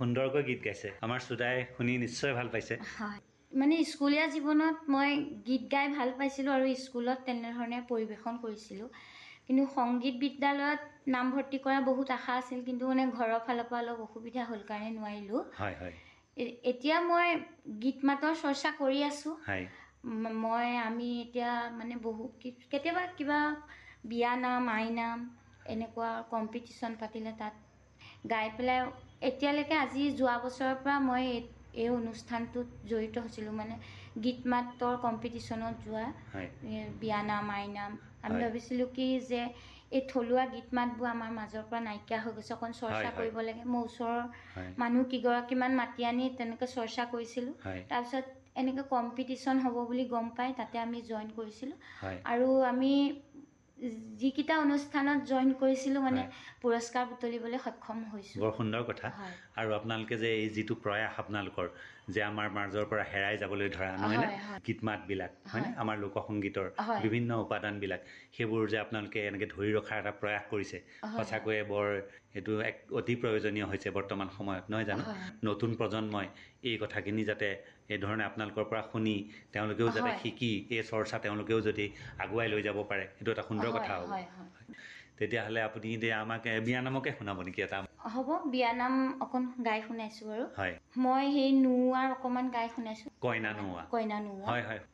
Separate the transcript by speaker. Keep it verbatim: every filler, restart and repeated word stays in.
Speaker 1: সুন্দৰকৈ গীত গাইছে আমাৰ শ্ৰোতাই শুনি নিশ্চয় ভাল পাইছে
Speaker 2: হয় মানে স্কুলীয়া জীৱনত মই গীত গাই ভাল পাইছিলোঁ আৰু স্কুলত তেনেধৰণে পৰিৱেশন কৰিছিলোঁ কিন্তু সংগীত বিদ্যালয়ত নামভৰ্তি কৰা বহুত আশা আছিল কিন্তু মানে ঘৰৰ ফালৰ পৰা অলপ অসুবিধা হ'ল কাৰণে নোৱাৰিলোঁ
Speaker 1: হয় হয়
Speaker 2: এতিয়া মই গীত মাতৰ চৰ্চা কৰি আছোঁ
Speaker 1: হয়
Speaker 2: মই আমি এতিয়া মানে বহু কেতিয়াবা কিবা বিয়া নাম আই নাম এনেকুৱা কম্পিটিশ্যন পাতিলে তাত গাই পেলাই এতিয়ালৈকে আজি যোৱা বছৰৰ পৰা মই এই অনুষ্ঠানটোত জড়িত হৈছিলোঁ মানে গীত মাতৰ কম্পিটিশ্যনত যোৱা বিয়ানাম আইনাম আমি ভাবিছিলোঁ কি যে এই থলুৱা গীত মাতবোৰ আমাৰ মাজৰ পৰা নাইকিয়া হৈ গৈছে অকণ চৰ্চা কৰিব লাগে মই ওচৰৰ মানুহ কেইগৰাকীমান মাতি আনি তেনেকৈ চৰ্চা কৰিছিলোঁ তাৰপিছত এনেকৈ কম্পিটিশ্যন হ'ব বুলি গম পাই তাতে আমি জইন কৰিছিলোঁ আৰু আমি যিকেইটা অনুষ্ঠানত জইন কৰিছিলোঁ মানে পুৰস্কাৰ বুটলিবলৈ সক্ষম হৈছোঁ
Speaker 1: বৰ সুন্দৰ কথা আৰু আপোনালোকে যে এই যিটো প্ৰয়াস আপোনালোকৰ যে আমাৰ মাজৰ পৰা হেৰাই যাবলৈ ধৰা নহয়নে গীত মাতবিলাক হয়নে আমাৰ লোকসংগীতৰ বিভিন্ন উপাদানবিলাক সেইবোৰ যে আপোনালোকে এনেকৈ ধৰি ৰখাৰ এটা প্ৰয়াস কৰিছে সঁচাকৈয়ে বৰ এইটো এক অতি প্ৰয়োজনীয় হৈছে বৰ্তমান সময়ত নহয় জানো নতুন প্ৰজন্মই এই কথাখিনি যাতে এই ধৰণে আপোনালোকৰ পৰা শুনি তেওঁলোকেও যাতে শিকি এই চৰ্চা তেওঁলোকেও যদি আগুৱাই লৈ যাব পাৰে সেইটো এটা সুন্দৰ কথা হ'ব তেতিয়াহ'লে আপুনি এতিয়া আমাক বিয়ানামকে শুনাব নেকি এটা
Speaker 2: হ'ব বিয়ানাম অকণ গাই শুনাইছোঁ বাৰু
Speaker 1: হয়
Speaker 2: মই সেই নোৱাৰ অকণমান গাই শুনাইছোঁ
Speaker 1: কইনা নোৱা
Speaker 2: কইনা নোৱা
Speaker 1: হয় হয়